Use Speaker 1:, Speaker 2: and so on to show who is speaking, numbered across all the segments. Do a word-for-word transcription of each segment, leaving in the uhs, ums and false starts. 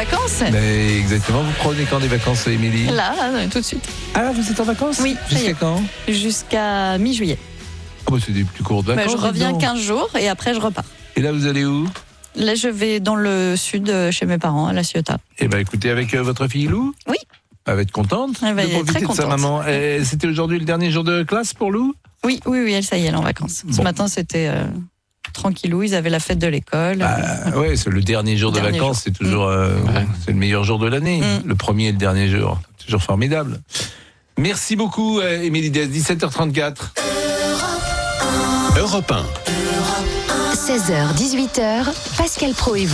Speaker 1: vacances.
Speaker 2: Mais exactement, vous prenez quand des vacances, Émilie ?
Speaker 1: Là, là, tout de suite.
Speaker 2: Ah, vous êtes en vacances ?
Speaker 1: Oui, ça y
Speaker 2: Jusqu'à
Speaker 1: est.
Speaker 2: quand ?
Speaker 1: Jusqu'à mi-juillet.
Speaker 2: Ah bah c'est des plus courtes
Speaker 1: Bah,
Speaker 2: vacances.
Speaker 1: je
Speaker 2: dis
Speaker 1: reviens
Speaker 2: donc.
Speaker 1: quinze jours et après je repars.
Speaker 2: Et là, vous allez où ?
Speaker 1: Là, je vais dans le sud euh, chez mes parents, à La Ciotat.
Speaker 2: Eh ben, écoutez, avec euh, votre fille Lou ?
Speaker 1: Oui.
Speaker 2: Elle va être contente
Speaker 1: Elle va
Speaker 2: de
Speaker 1: être
Speaker 2: profiter
Speaker 1: très
Speaker 2: de sa
Speaker 1: contente.
Speaker 2: maman. Et c'était aujourd'hui le dernier jour de classe pour Lou ?
Speaker 1: Oui, oui, oui, elle, ça y est, elle est en vacances. Ce
Speaker 2: Bon.
Speaker 1: matin, c'était euh, tranquillou, ils avaient la fête de l'école.
Speaker 2: Bah, ouais, c'est le dernier jour de
Speaker 1: Dernier
Speaker 2: vacances,
Speaker 1: jour.
Speaker 2: c'est toujours euh,
Speaker 3: Ouais.
Speaker 2: c'est le meilleur jour de l'année.
Speaker 1: Mm.
Speaker 2: Le premier et le dernier jour, toujours formidable. Merci beaucoup, euh, Émilie Diaz, dix-sept heures trente-quatre.
Speaker 4: Europe un.
Speaker 5: seize heures dix-huit heures, Pascal Pro et vous.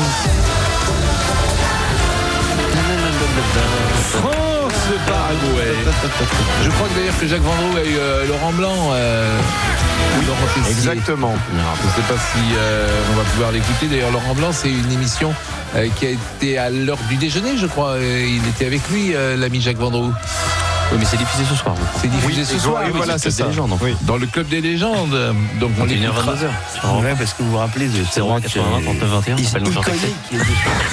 Speaker 2: France-Paraguay. Je crois que d'ailleurs que Jacques Vendroux a eu euh, Laurent Blanc. Euh, Laurent Tessier.
Speaker 3: Exactement.
Speaker 2: Je ne sais pas si euh, on va pouvoir l'écouter. D'ailleurs, Laurent Blanc, c'est une émission euh, qui a été à l'heure du déjeuner, je crois. Euh, il était avec lui, euh, l'ami Jacques Vendroux.
Speaker 3: Oui, mais c'est diffusé ce soir.
Speaker 2: C'est diffusé ce soir.
Speaker 3: Oui, voilà, c'est ça.
Speaker 2: Oui. Dans le club des légendes. Donc on
Speaker 3: une heure
Speaker 2: l'écoutera.
Speaker 3: vingt-deux heures.
Speaker 6: C'est vrai, parce que vous vous rappelez de ce
Speaker 3: zéro un
Speaker 6: match
Speaker 3: quatre-vingt-un trente-neuf vingt et un,
Speaker 6: euh,
Speaker 3: appelle nos chers
Speaker 6: iconique qui est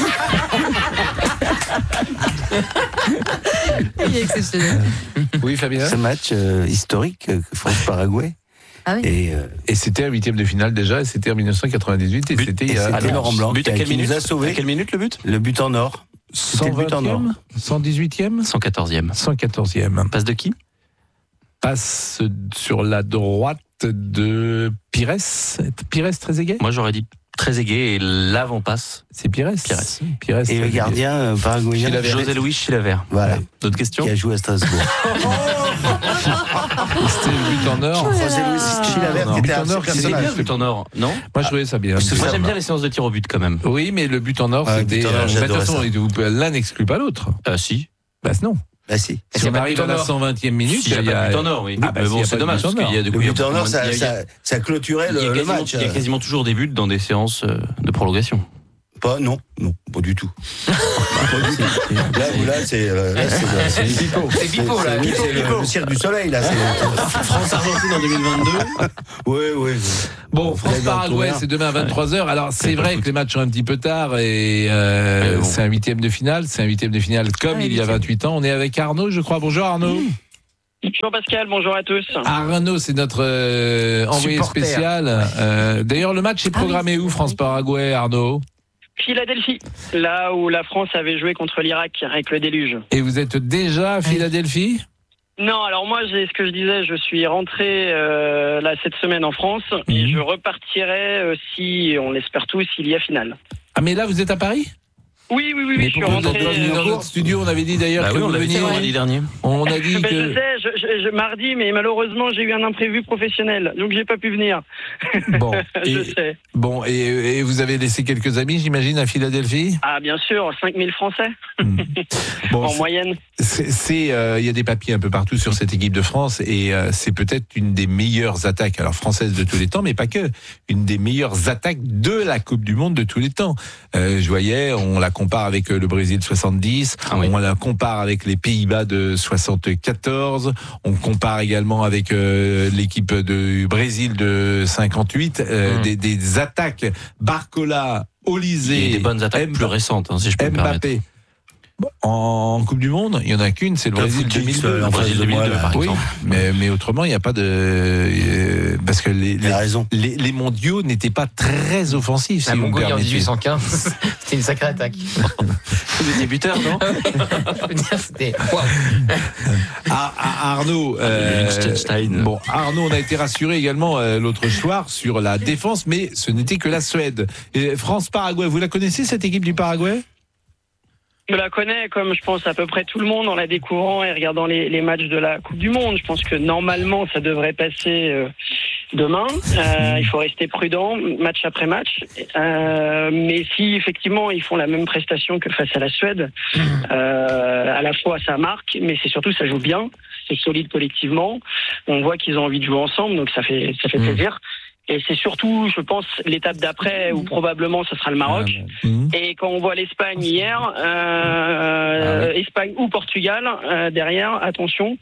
Speaker 1: Il est exceptionnel.
Speaker 2: Oui, Fabien.
Speaker 6: ce match euh, historique euh, France-Paraguay.
Speaker 1: Ah oui.
Speaker 6: Et, euh,
Speaker 2: Et c'était un huitième de finale déjà, et c'était en dix-neuf cent quatre-vingt-dix-huit, et
Speaker 3: But-
Speaker 2: c'était il y
Speaker 6: et
Speaker 2: a
Speaker 6: c'était Laurent Blanc
Speaker 3: But
Speaker 6: qui,
Speaker 3: à
Speaker 6: a-
Speaker 3: quelle
Speaker 6: qui
Speaker 3: minute
Speaker 6: nous a
Speaker 3: À
Speaker 6: sauvés.
Speaker 3: quelle minute le but
Speaker 6: Le but en or. C'était le but en or.
Speaker 2: cent vingtième, cent dix-huitième,
Speaker 3: cent quatorzième.
Speaker 2: cent quatorzième.
Speaker 3: Passe de qui
Speaker 2: Passe sur la droite de Pires. Pires Trezeguet.
Speaker 3: Moi j'aurais dit Trezeguet et l'avant-passe.
Speaker 2: C'est Pires.
Speaker 3: Pires.
Speaker 2: Pires
Speaker 6: Et le
Speaker 2: Trezeguet.
Speaker 6: gardien euh, paraguayen
Speaker 2: Chilavert.
Speaker 3: José Luis Chilavert.
Speaker 6: Voilà,
Speaker 3: D'autres questions
Speaker 6: qui a joué à Strasbourg.
Speaker 2: C'était le but en or.
Speaker 6: José Luis Chilavert qui
Speaker 2: But
Speaker 6: était
Speaker 2: en
Speaker 6: un
Speaker 2: or,
Speaker 6: super
Speaker 2: c'est
Speaker 3: C'est bien
Speaker 6: personnage.
Speaker 3: le but en or, non
Speaker 2: Moi, je trouvais ça bien.
Speaker 6: Parce que
Speaker 3: Moi
Speaker 6: ça
Speaker 3: j'aime
Speaker 6: va.
Speaker 3: bien les séances de tir au but quand même.
Speaker 2: Oui, mais le but en or,
Speaker 6: Ah, le
Speaker 2: c'était.
Speaker 6: but en or,
Speaker 2: euh, bah, de toute
Speaker 6: j'adorais
Speaker 2: façon,
Speaker 6: ça.
Speaker 2: vous pouvez- l'un n'exclut pas l'autre.
Speaker 3: Euh, si.
Speaker 2: Bah non.
Speaker 6: Bah si.
Speaker 2: Si
Speaker 3: qu'il y a
Speaker 2: on
Speaker 3: pas de
Speaker 2: arrive
Speaker 3: but
Speaker 2: à
Speaker 3: en
Speaker 2: la
Speaker 3: or
Speaker 2: cent vingtième minute,
Speaker 3: Si, il y a pas de but en or, oui.
Speaker 2: Ah, bah,
Speaker 3: mais
Speaker 2: s'il y
Speaker 3: bon,
Speaker 2: a
Speaker 3: c'est
Speaker 2: pas de
Speaker 3: dommage
Speaker 2: but en
Speaker 3: parce qu'il y a
Speaker 2: or.
Speaker 3: du
Speaker 6: Le
Speaker 3: coup, il y a
Speaker 6: but en
Speaker 3: beaucoup
Speaker 6: or,
Speaker 3: moins-
Speaker 6: ça,
Speaker 3: il y a-
Speaker 6: ça, ça clôturait
Speaker 3: il y a
Speaker 6: le, le
Speaker 3: quasiment-
Speaker 6: match.
Speaker 3: il y a quasiment toujours des buts dans des séances euh, de prolongation.
Speaker 6: Pas, non, non, pas du tout. Pas du tout. Là, là, c'est, euh, là, c'est, c'est,
Speaker 2: C'est Pipo.
Speaker 6: c'est, c'est, oui, c'est le, le cirque du soleil, là. C'est,
Speaker 3: France-Argentine en deux mille vingt-deux.
Speaker 6: oui, oui.
Speaker 2: Bon,
Speaker 6: Vous avez
Speaker 2: France-Paraguay,
Speaker 6: un
Speaker 2: c'est demain à vingt-trois heures. Alors, c'est
Speaker 3: C'est
Speaker 2: vrai
Speaker 3: pas
Speaker 2: que les matchs sont un petit peu tard et euh,
Speaker 3: Mais bon.
Speaker 2: c'est un huitième de finale. C'est un huitième de finale comme
Speaker 1: Ah,
Speaker 2: il y a
Speaker 1: huitième.
Speaker 2: vingt-huit ans. On est avec Arnaud, je crois. Bonjour Arnaud.
Speaker 7: Bonjour Pascal, bonjour à tous.
Speaker 2: Arnaud, c'est notre euh, envoyé
Speaker 6: Supporter.
Speaker 2: spécial. Euh, D'ailleurs, le match est
Speaker 1: Ah oui,
Speaker 2: programmé
Speaker 1: c'est
Speaker 2: où,
Speaker 1: vrai.
Speaker 2: France-Paraguay, Arnaud?
Speaker 7: Philadelphie, là où la France avait joué contre l'Irak avec le déluge.
Speaker 2: Et vous êtes déjà à Philadelphie?
Speaker 7: Non, alors moi, j'ai ce que je disais, je suis rentré euh, là cette semaine en France et
Speaker 2: Mhm.
Speaker 7: je repartirai euh, si, on l'espère tous, s'il y a finale.
Speaker 2: Ah, mais là, vous êtes à Paris?
Speaker 7: Oui, oui, oui, oui,
Speaker 2: Mais
Speaker 7: je suis
Speaker 2: pourquoi vous êtes
Speaker 7: rentré.
Speaker 2: pas venu dans
Speaker 7: euh,
Speaker 2: notre studio? On avait dit d'ailleurs
Speaker 3: Bah
Speaker 2: que
Speaker 3: oui, on
Speaker 2: vous
Speaker 3: l'avait dit
Speaker 2: veniez.
Speaker 3: vendredi dernier.
Speaker 2: On a dit
Speaker 7: ben,
Speaker 2: que.
Speaker 7: Je sais, je, je- je- mardi, mais malheureusement, j'ai eu un imprévu professionnel, donc j'ai pas pu venir.
Speaker 2: Bon,
Speaker 7: je
Speaker 2: et,
Speaker 7: sais.
Speaker 2: bon et, et vous avez laissé quelques amis, j'imagine, à Philadelphie?
Speaker 7: Ah, bien sûr, cinq mille Français
Speaker 2: Hmm. Bon,
Speaker 7: en
Speaker 2: c'est-
Speaker 7: moyenne.
Speaker 2: c'est, c'est, euh, il y a des papiers un peu partout sur cette équipe de France et euh, c'est peut-être une des meilleures attaques, alors française de tous les temps, mais pas que, une des meilleures attaques de la Coupe du Monde de tous les temps. Euh, je voyais, on la compare avec euh, le Brésil de soixante-dix,
Speaker 3: Ah oui.
Speaker 2: on la compare avec les Pays-Bas de soixante-quatorze, on compare également avec euh, l'équipe du Brésil de cinquante-huit, euh,
Speaker 3: Mm.
Speaker 2: des, des attaques Barcola,
Speaker 3: Il y a
Speaker 2: Olysée,
Speaker 3: des bonnes attaques
Speaker 2: Mbappé,
Speaker 3: plus récentes, hein, si je peux me permettre.
Speaker 2: Mbappé. Bon, En Coupe du Monde, il y en a qu'une, c'est le Brésil
Speaker 6: Footix,
Speaker 2: deux mille deux.
Speaker 6: euh, en face
Speaker 3: Brésil
Speaker 6: de moi,
Speaker 3: deux mille deux,
Speaker 6: là.
Speaker 3: par
Speaker 2: Oui,
Speaker 3: exemple.
Speaker 2: mais, mais autrement, il n'y a pas de... euh, parce que les,
Speaker 6: Il a
Speaker 2: les,
Speaker 6: raison.
Speaker 2: les, les mondiaux n'étaient pas très offensifs, si
Speaker 8: La
Speaker 2: vous me
Speaker 8: Mongolie en
Speaker 2: permettez.
Speaker 8: dix-huit cent quinze, c'était une sacrée attaque.
Speaker 3: Vous étiez buteur, non
Speaker 8: Je veux dire, c'était. Waouh.
Speaker 2: Ah, ah, Arnaud, euh,
Speaker 3: Liechtenstein.
Speaker 2: bon, Arnaud, on a été rassuré également euh, l'autre soir sur la défense, mais ce n'était que la Suède. Et France-Paraguay, vous la connaissez, cette équipe du Paraguay?
Speaker 7: Je la connais, comme je pense à peu près tout le monde, en la découvrant et regardant les, les matchs de la Coupe du Monde. Je pense que normalement, ça devrait passer euh, demain. Euh, il faut rester prudent, match après match. Euh, mais si effectivement ils font la même prestation que face à la Suède, euh, à la fois ça marque, mais c'est surtout ça joue bien, c'est solide collectivement. On voit qu'ils ont envie de jouer ensemble, donc ça fait ça fait plaisir. Et c'est surtout, je pense, l'étape d'après où probablement ce sera le Maroc.
Speaker 2: Mmh.
Speaker 7: Et quand on voit l'Espagne hier, euh,
Speaker 2: Ah ouais.
Speaker 7: Espagne ou Portugal, euh, derrière, attention,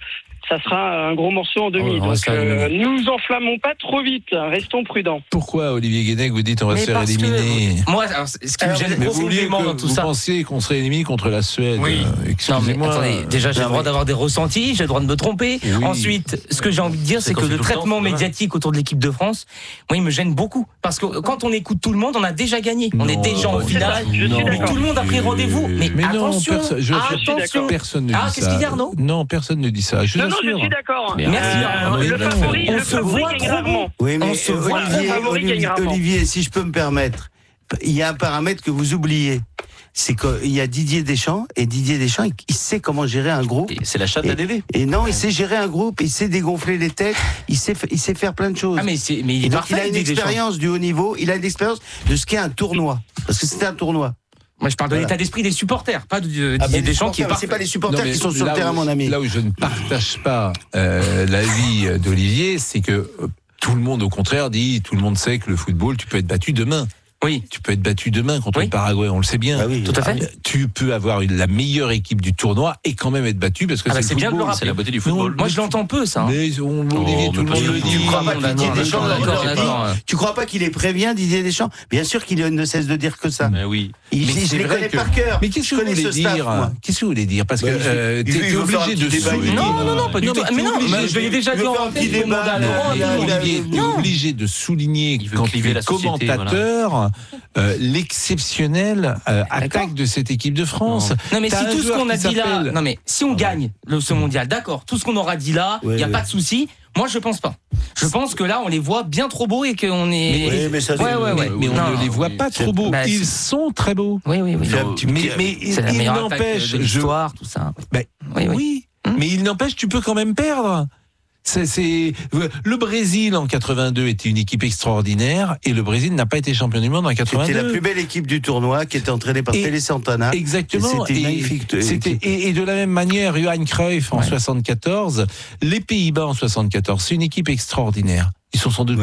Speaker 7: ça sera un gros morceau en demi.
Speaker 3: Oh, on va se
Speaker 7: Donc,
Speaker 3: faire
Speaker 7: euh,
Speaker 3: éliminer.
Speaker 7: nous enflammons pas trop vite, restons prudents.
Speaker 2: Pourquoi, Olivier Guénec, vous dites on va
Speaker 8: Mais
Speaker 2: se faire
Speaker 8: parce que-
Speaker 2: éliminer?
Speaker 8: Moi, alors, ce qui me
Speaker 6: Alors,
Speaker 8: gêne
Speaker 2: Mais vous vouliez
Speaker 8: profondément
Speaker 2: que
Speaker 8: dans tout
Speaker 2: vous
Speaker 8: ça.
Speaker 2: pensiez qu'on serait éliminé contre la Suède.
Speaker 8: Oui.
Speaker 2: Euh,
Speaker 8: Non, mais
Speaker 2: Excusez-moi.
Speaker 8: attendez, déjà j'ai
Speaker 6: Non,
Speaker 8: le droit
Speaker 6: mais-
Speaker 8: d'avoir des ressentis, j'ai le droit de me tromper.
Speaker 2: Oui.
Speaker 8: Ensuite, ce que j'ai envie de dire,
Speaker 3: C'est
Speaker 8: c'est
Speaker 3: quand
Speaker 8: que
Speaker 3: c'est
Speaker 8: le
Speaker 3: tout le temps,
Speaker 8: traitement
Speaker 3: c'est dommage.
Speaker 8: médiatique autour de l'équipe de France, moi, il me gêne beaucoup. Parce que quand on écoute tout le monde, on a déjà gagné. On est
Speaker 2: Non,
Speaker 8: déjà en
Speaker 2: pas du
Speaker 8: finale.
Speaker 2: tout.
Speaker 7: Je suis
Speaker 2: Non.
Speaker 7: d'accord.
Speaker 8: Tout le monde a pris rendez-vous. Mais,
Speaker 2: Mais non,
Speaker 8: attention,
Speaker 2: perso- je-
Speaker 8: attention.
Speaker 2: Personne ne
Speaker 8: Ah,
Speaker 2: dit
Speaker 8: qu'est-ce
Speaker 2: ça.
Speaker 8: qu'il y a, Arnaud
Speaker 2: Non, personne ne dit ça. Je
Speaker 7: Non,
Speaker 2: vous
Speaker 7: non, je
Speaker 2: assure.
Speaker 7: suis d'accord.
Speaker 3: Mais
Speaker 8: Merci, Arnaud.
Speaker 7: le
Speaker 2: Mais non.
Speaker 7: favori,
Speaker 8: On
Speaker 7: le
Speaker 8: se
Speaker 7: favori
Speaker 8: voit
Speaker 7: gagne
Speaker 8: trop
Speaker 7: rarement.
Speaker 6: Oui, mais
Speaker 8: On se
Speaker 6: euh,
Speaker 8: voit
Speaker 6: Olivier,
Speaker 7: le favori
Speaker 6: Olivier,
Speaker 7: gagne rarement.
Speaker 6: Olivier, si je peux me permettre, il y a un paramètre que vous oubliez. C'est qu'il y a Didier Deschamps, et Didier Deschamps, il, il sait comment gérer un groupe.
Speaker 3: Et C'est la chatte à Dédé.
Speaker 6: Et non, il sait gérer un groupe, il sait dégonfler les têtes, il sait, fa- il sait faire plein de choses.
Speaker 8: Ah, mais, c'est, mais il
Speaker 6: Et
Speaker 8: est
Speaker 6: donc,
Speaker 8: parfait,
Speaker 6: il a une
Speaker 8: Didier Deschamps.
Speaker 6: expérience du haut niveau, il a une expérience de ce qu'est un tournoi. Parce que c'était un tournoi.
Speaker 8: Moi, je parle de
Speaker 6: Voilà.
Speaker 8: l'état d'esprit des supporters, pas de euh,
Speaker 6: Ah,
Speaker 8: Didier
Speaker 6: ben,
Speaker 8: Deschamps
Speaker 6: les
Speaker 8: qui est
Speaker 6: supporters, mais
Speaker 8: parfait.
Speaker 6: c'est pas les supporters
Speaker 2: Non, mais
Speaker 6: qui sont sur
Speaker 2: là
Speaker 6: le terrain,
Speaker 2: où-
Speaker 6: mon ami.
Speaker 2: Là où je ne partage pas euh, l'avis d'Olivier, c'est que euh, tout le monde, au contraire, dit tout le monde sait que le football, tu peux être battu demain.
Speaker 8: Oui,
Speaker 2: Tu peux être battu demain contre
Speaker 8: Oui.
Speaker 2: le Paraguay, on le sait bien.
Speaker 6: Ah oui.
Speaker 8: tout à fait.
Speaker 2: Euh, Tu peux avoir une- la meilleure équipe du tournoi et quand même être battu parce que
Speaker 8: Ah bah,
Speaker 2: c'est
Speaker 8: c'est
Speaker 2: le
Speaker 8: bien de le
Speaker 2: football.
Speaker 8: rappeler.
Speaker 3: C'est la beauté du football.
Speaker 8: Moi, je l'entends peu, ça. hein.
Speaker 2: Mais on, Olivier,
Speaker 3: Oh,
Speaker 2: tout le
Speaker 3: mais
Speaker 2: monde
Speaker 3: pas
Speaker 2: le
Speaker 3: du
Speaker 2: dit.
Speaker 3: tout.
Speaker 6: Tu crois pas que
Speaker 8: D'accord,
Speaker 6: Didier
Speaker 8: d'accord,
Speaker 6: Deschamps,
Speaker 8: d'accord,
Speaker 6: d'accord,
Speaker 8: d'accord.
Speaker 6: tu crois pas qu'il est prévient, Didier Deschamps? Bien sûr qu'il ne cesse de dire que ça.
Speaker 3: Mais oui.
Speaker 6: Il,
Speaker 2: Mais
Speaker 6: je
Speaker 2: c'est
Speaker 6: les
Speaker 2: vrai
Speaker 6: connais
Speaker 2: que-
Speaker 6: par cœur.
Speaker 2: Mais qu'est-ce
Speaker 6: Je
Speaker 2: que vous
Speaker 6: connais
Speaker 2: voulez
Speaker 6: ce staff,
Speaker 2: dire
Speaker 6: moi.
Speaker 2: Qu'est-ce que vous voulez dire Parce que
Speaker 6: Bah, il veut-
Speaker 2: euh,
Speaker 6: il
Speaker 2: t'es
Speaker 6: veut-
Speaker 2: t'es
Speaker 6: il veut faire un
Speaker 2: obligé de
Speaker 6: petit débat, il
Speaker 2: souligner.
Speaker 6: dit.
Speaker 8: Non, non, non, pas du
Speaker 2: Non,
Speaker 8: tout.
Speaker 2: mais
Speaker 8: Mais
Speaker 2: t'es
Speaker 8: non,
Speaker 2: obligé
Speaker 8: mais
Speaker 2: de-
Speaker 8: je l'ai déjà
Speaker 6: il
Speaker 8: dit
Speaker 6: veut
Speaker 8: en
Speaker 6: faire un
Speaker 8: antenne,
Speaker 6: petit
Speaker 8: je demande
Speaker 6: débat,
Speaker 8: à Laurent,
Speaker 6: il a-
Speaker 8: tout le monde.
Speaker 6: il a-
Speaker 2: Olivier, t'es
Speaker 8: Non.
Speaker 2: obligé de souligner
Speaker 3: Il veut
Speaker 2: quand
Speaker 3: cliver
Speaker 2: tu es
Speaker 3: la société,
Speaker 2: commentateur euh, l'exceptionnelle euh, attaque de cette équipe de France.
Speaker 8: Non, mais
Speaker 2: T'as
Speaker 8: si
Speaker 2: un
Speaker 8: tout ce
Speaker 2: joueur
Speaker 8: qu'on a
Speaker 2: qui
Speaker 8: dit là,
Speaker 2: s'appelle-
Speaker 8: non mais si on gagne le ce mondial, d'accord, tout ce qu'on aura dit là, il
Speaker 6: Ouais,
Speaker 8: y a
Speaker 6: ouais.
Speaker 8: pas de souci. Moi, je pense pas. Je pense que là, on les voit bien trop beaux et qu'on est.
Speaker 6: Oui, mais ça, c'est-
Speaker 8: ouais, ouais, ouais.
Speaker 2: Mais on
Speaker 8: Non.
Speaker 2: ne les voit pas
Speaker 6: C'est-
Speaker 2: trop beaux.
Speaker 8: bah,
Speaker 2: Ils
Speaker 8: c'est-
Speaker 2: sont très beaux.
Speaker 8: Oui, oui, oui.
Speaker 6: Fais un petit-
Speaker 2: Mais, mais
Speaker 8: C'est la
Speaker 2: il
Speaker 8: meilleure attaque
Speaker 2: n'empêche,
Speaker 8: de
Speaker 2: je,
Speaker 8: l'histoire, tout ça.
Speaker 2: Ben,
Speaker 8: Oui,
Speaker 2: oui,
Speaker 8: oui. Hum.
Speaker 2: mais il n'empêche, tu peux quand même perdre. C'est, c'est... Le Brésil en quatre-vingt-deux était une équipe extraordinaire et le Brésil n'a pas été champion du monde en
Speaker 6: C'était
Speaker 2: quatre-vingt-deux.
Speaker 6: la plus belle équipe du tournoi qui était entraînée par
Speaker 2: Et-
Speaker 6: Télé Santana.
Speaker 2: Exactement.
Speaker 6: C'était
Speaker 2: Et
Speaker 6: magnifique.
Speaker 2: C'était, et, et de la même manière, Johan Cruyff en
Speaker 8: Ouais.
Speaker 2: soixante-quatorze, les Pays-Bas en soixante-quatorze, c'est une équipe extraordinaire. Ils sont sans doute